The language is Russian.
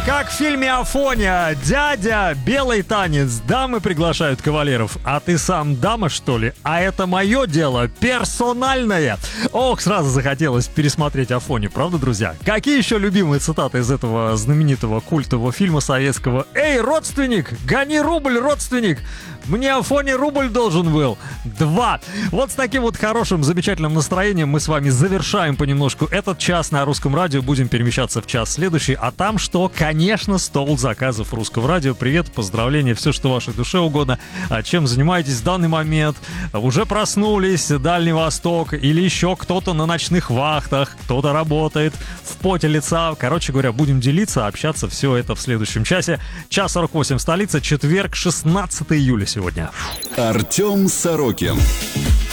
как в фильме «Афоня». Дядя, белый танец, дамы приглашают кавалеров. А ты сам дама, что ли? А это мое дело, персональное. Ох, сразу захотелось пересмотреть «Афоню», правда, друзья? Какие еще любимые цитаты из этого знаменитого культового фильма советского? «Эй, родственник, гони рубль, родственник! Мне Афоне рубль должен был. 2. Вот с таким вот хорошим, замечательным настроением мы с вами завершаем понемножку этот час на Русском радио. Будем перемещаться в час следующий. А там что? Конечно, стол заказов Русского радио. Привет, поздравления, все, что вашей душе угодно. Чем занимаетесь в данный момент? Уже проснулись, Дальний Восток, или еще кто-то на ночных вахтах, кто-то работает в поте лица. Короче говоря, будем делиться, общаться. Все это в следующем часе. Час 48 в столице, четверг, 16 июля сегодня. Артем Сорокин.